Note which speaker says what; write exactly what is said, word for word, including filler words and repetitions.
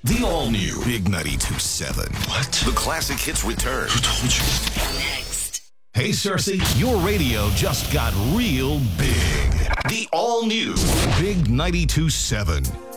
Speaker 1: The all-new Big ninety-two point seven.
Speaker 2: What?
Speaker 1: The classic hits return.
Speaker 2: Who told you?
Speaker 3: Next.
Speaker 1: Hey, Cersei, your radio just got real big. The all-new Big ninety-two point seven.